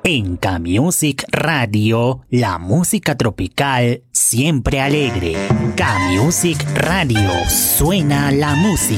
En K-Music Radio, la música tropical siempre alegre. K-Music Radio, suena la música.